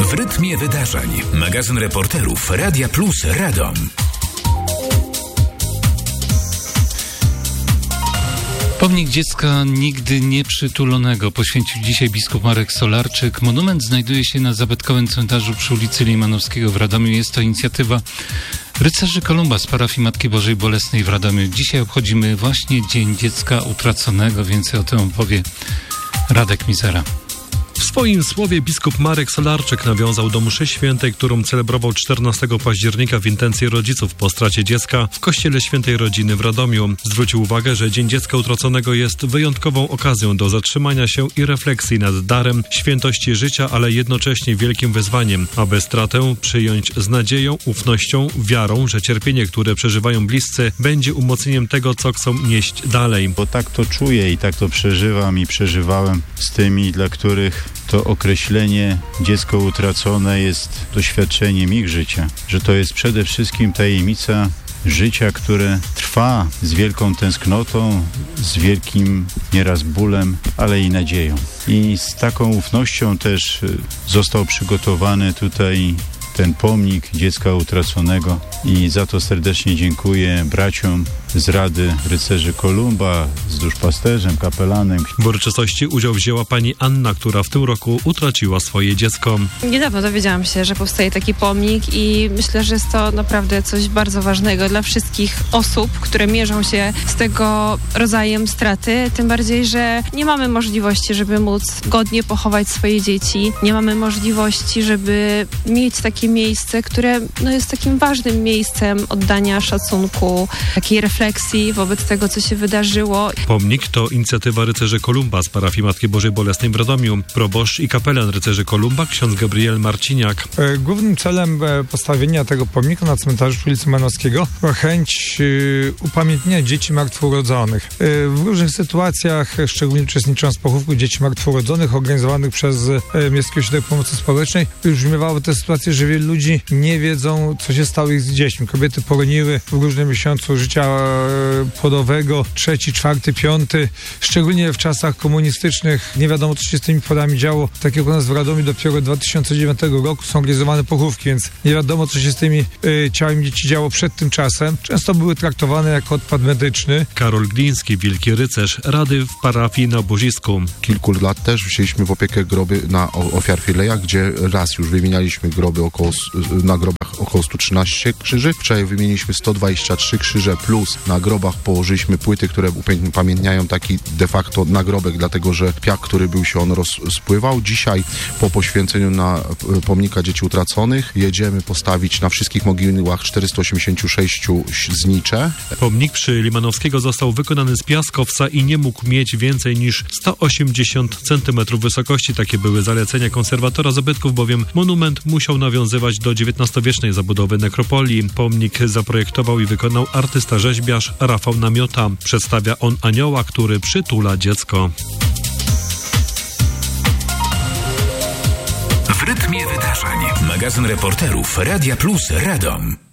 W rytmie wydarzeń. Magazyn reporterów Radia Plus Radom. Pomnik dziecka nigdy nieprzytulonego poświęcił dzisiaj biskup Marek Solarczyk. Monument znajduje się na zabytkowym cmentarzu przy ulicy Limanowskiego w Radomiu. Jest to inicjatywa Rycerzy Kolumba z parafii Matki Bożej Bolesnej w Radomiu. Dzisiaj obchodzimy właśnie Dzień Dziecka Utraconego. Więcej o tym opowie Radek Mizera. W swoim słowie biskup Marek Solarczyk nawiązał do mszy świętej, którą celebrował 14 października w intencji rodziców po stracie dziecka w Kościele Świętej Rodziny w Radomiu. Zwrócił uwagę, że Dzień Dziecka Utraconego jest wyjątkową okazją do zatrzymania się i refleksji nad darem świętości życia, ale jednocześnie wielkim wyzwaniem, aby stratę przyjąć z nadzieją, ufnością, wiarą, że cierpienie, które przeżywają bliscy, będzie umocnieniem tego, co chcą nieść dalej. Bo tak to czuję i tak to przeżywam i przeżywałem z tymi, dla których to określenie dziecko utracone jest doświadczeniem ich życia, że to jest przede wszystkim tajemnica życia, które trwa z wielką tęsknotą, z wielkim nieraz bólem, ale i nadzieją. I z taką ufnością też został przygotowany tutaj ten pomnik dziecka utraconego i za to serdecznie dziękuję braciom z Rady Rycerzy Kolumba, z duszpasterzem, kapelanem. W uroczystości udział wzięła pani Anna, która w tym roku utraciła swoje dziecko. Niedawno dowiedziałam się, że powstaje taki pomnik i myślę, że jest to naprawdę coś bardzo ważnego dla wszystkich osób, które mierzą się z tego rodzajem straty. Tym bardziej, że nie mamy możliwości, żeby móc godnie pochować swoje dzieci. Nie mamy możliwości, żeby mieć takie miejsce, które jest takim ważnym miejscem oddania szacunku, takiej refleksji wobec tego, co się wydarzyło. Pomnik to inicjatywa Rycerzy Kolumba z parafii Matki Bożej Bolesnej w Radomiu. Proboszcz i kapelan Rycerzy Kolumba, ksiądz Gabriel Marciniak. Głównym celem postawienia tego pomnika na cmentarzu przy ulicy Limanowskiego była chęć upamiętnienia dzieci martwourodzonych. W różnych sytuacjach, szczególnie uczestnicząc w pochówku dzieci martwourodzonych organizowanych przez Miejski Ośrodek Pomocy Społecznej, już brzmiewały te sytuacje, że wielu ludzi nie wiedzą, co się stało ich z dziećmi. Kobiety poroniły w różnym miesiącu życia płodowego, 3., 4., 5. Szczególnie w czasach komunistycznych nie wiadomo, co się z tymi płodami działo. Tak jak u nas w Radomiu dopiero 2009 roku są organizowane pochówki, więc nie wiadomo, co się z tymi ciałami dzieci działo przed tym czasem. Często były traktowane jako odpad medyczny. Karol Gliński, wielki rycerz Rady w parafii na Bożisku. Kilku lat też wzięliśmy w opiekę groby na ofiar Fileja, gdzie raz już wymienialiśmy groby na grobach około 113 krzyży. Wczoraj wymieniliśmy 123 krzyże plus na grobach położyliśmy płyty, które upamiętniają taki de facto nagrobek, dlatego że piach, który był się on rozpływał. Dzisiaj po poświęceniu na pomnika dzieci utraconych jedziemy postawić na wszystkich mogilach 486 znicze. Pomnik przy Limanowskiego został wykonany z piaskowca i nie mógł mieć więcej niż 180 cm wysokości. Takie były zalecenia konserwatora zabytków, bowiem monument musiał nawiązywać do XIX-wiecznej zabudowy nekropolii. Pomnik zaprojektował i wykonał artysta-rzeźbiarz Rafał Namiota. Przedstawia on anioła, który przytula dziecko. W rytmie wydarzeń. Magazyn reporterów Radia Plus Radom.